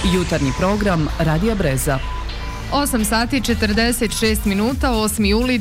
Jutarnji program Radija Breza. 8 sati 46 minuta, 8. juli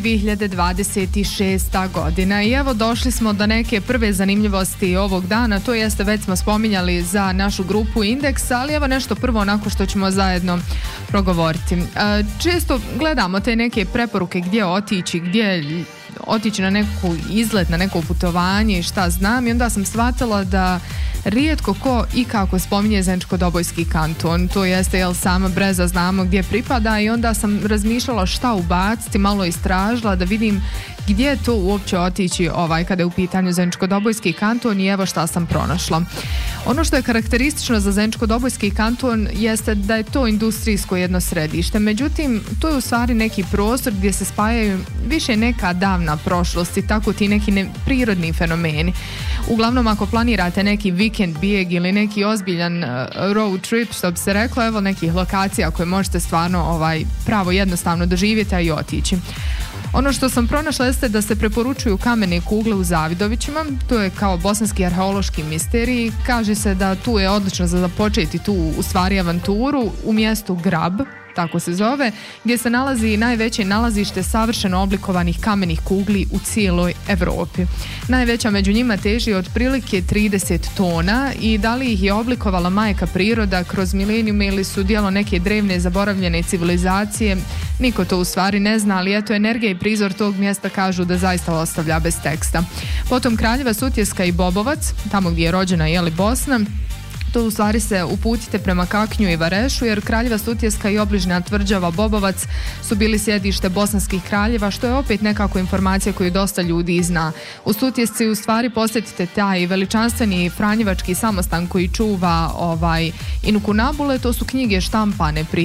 2026. godina. I evo došli smo do neke prve zanimljivosti ovog dana, to jeste već smo spominjali za našu grupu Indeks, ali evo nešto prvo onako što ćemo zajedno progovoriti. Često gledamo te neke preporuke gdje otići na neku izlet, na neko putovanje i šta znam, i onda sam shvatila da rijetko ko i kako spominje Zeničko-Dobojski kanton, to jeste jel sama Breza znamo gdje pripada, i onda sam razmišljala šta ubaciti, malo istražila da vidim gdje je to uopće otići kada je u pitanju Zeničko-Dobojski kanton, i evo šta sam pronašla. Ono što je karakteristično za Zeničko-Dobojski kanton jeste da je to industrijsko jedno središte, međutim to je u stvari neki prostor gdje se spajaju više neka davna prošlost i tako ti neki prirodni fenomeni. Uglavnom ako planirate neki vikend bijeg ili neki ozbiljan road trip, što bi se reklo, evo nekih lokacija koje možete stvarno pravo jednostavno doživjeti, a i otići. Ono što sam pronašla jeste da se preporučuju kamene kugle u Zavidovićima, to je kao bosanski arheološki misterij. Kaže se da tu je odlično za započeti tu u stvari avanturu u mjestu Grab, tako se zove, gdje se nalazi najveće nalazište savršeno oblikovanih kamenih kugli u cijeloj Europi. Najveća među njima teži otprilike 30 tona i da li ih je oblikovala majka priroda kroz milenijume ili su djelo neke drevne zaboravljene civilizacije, niko to u stvari ne zna, ali eto energija i prizor tog mjesta kažu da zaista ostavlja bez teksta. Potom Kraljeva Sutjeska i Bobovac, tamo gdje je rođena Bosna. To u stvari se uputite prema Kaknju i Varešu, jer Kraljeva Sutjeska i obližnja tvrđava Bobovac su bili sjedište bosanskih kraljeva, što je opet nekako informacija koju dosta ljudi zna. U Sutjesci u stvari posjetite taj veličanstveni franjevački samostan koji čuva Inukunabule, to su knjige štampane pri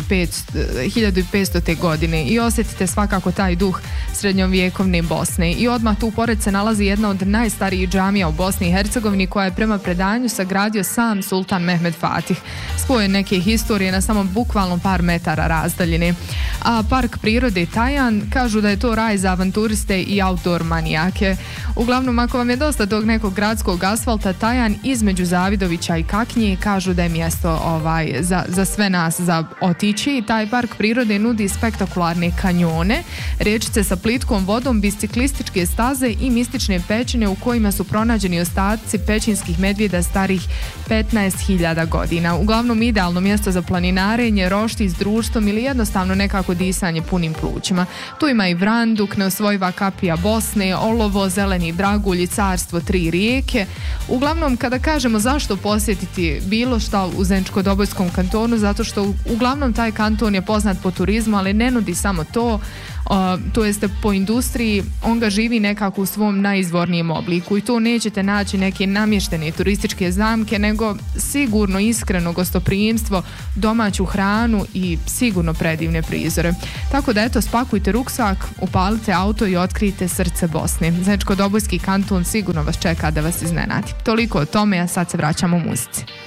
1500. godine, i osjetite svakako taj duh srednjovjekovne Bosne. I odmah tu pored se nalazi jedna od najstarijih džamija u Bosni i Hercegovini, koja je prema predanju sagradio sam sultan Mehmed Fatih. Spoje neke historije na samo bukvalno par metara razdaljine. A park prirode Tajan kažu da je to raj za avanturiste i outdoor manijake. Uglavnom, ako vam je dosta tog nekog gradskog asfalta, Tajan između Zavidovića i Kaknje kažu da je mjesto za sve nas za otići. Taj park prirode nudi spektakularne kanjone, riječice sa plitkom vodom, biciklističke staze i mistične pećine u kojima su pronađeni ostaci pećinskih medvjeda starih 15.000 godina. Uglavnom idealno mjesto za planinarenje, rošti s društvom ili jednostavno nekako disanje punim plućima. Tu ima i Vranduk, neosvojiva kapija Bosne, olovo, zeleni dragulj, carstvo 3 rijeke. Uglavnom, kada kažemo zašto posjetiti bilo šta u Zeničko-Dobojskom kantonu, zato što uglavnom taj kanton je poznat po turizmu, ali ne nudi samo to, to jeste po industriji, on ga živi nekako u svom najizvornijem obliku, i to nećete naći neke namještene turističke zamke, nego sigurno iskreno gostoprijemstvo, domaću hranu i sigurno predivne prizore. Tako da eto, spakujte ruksak, upalite auto i otkrijte srce Bosne. Zeničko-Dobojski kanton sigurno vas čeka da vas iznenadi. Toliko o tome, a sad se vraćamo muzici.